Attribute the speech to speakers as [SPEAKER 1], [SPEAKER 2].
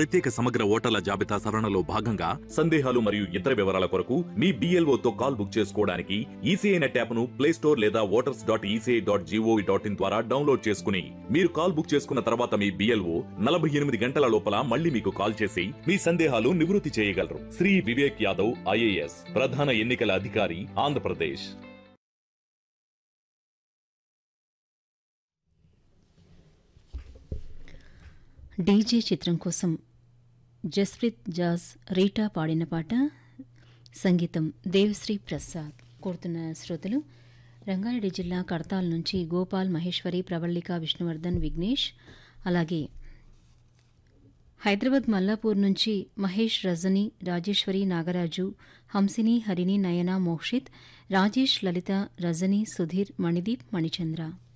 [SPEAKER 1] ప్రత్యేక సమగ్ర ఓటర్ల జాబితా సవరణలో భాగంగా సందేహాలు మరియు ఇతర వివరాల కొరకు మీ BLO తో కాల్ బుక్ చేసుకోవడానికి ఈసీఐ నెట్ యాప్ను ప్లే స్టోర్ లేదా voters.eci.gov.in ద్వారా డౌన్లోడ్ చేసుకుని మీరు కాల్ బుక్ చేసుకున్న తర్వాత మీ BLO 48 గంటల లోపల మళ్ళీ మీకు కాల్ చేసి మీ సందేహాలు నివృత్తి చేయగలరు. శ్రీ వివేక్ యాదవ్ IAS, ప్రధాన ఎన్నికల అధికారి, ఆంధ్రప్రదేశ్.
[SPEAKER 2] డీజే చిత్రం కోసం జస్ప్రీత్ జాజ్ రీటా పాడిన పాట, సంగీతం దేవశ్రీ ప్రసాద్. కోరుతున్న శ్రోతలు రంగారెడ్డి జిల్లా కడతాల్ నుంచి గోపాల్, మహేశ్వరి, ప్రవళిక, విష్ణువర్ధన్, విఘ్నేష్, అలాగే హైదరాబాద్ మల్లాపూర్ నుంచి మహేష్, రజని, రాజేశ్వరి, నాగరాజు, హంసిని, హరిణి, నయన, మోక్షిత్, రాజేష్, లలిత, రజని, సుధీర్, మణిదీప్, మణిచంద్ర.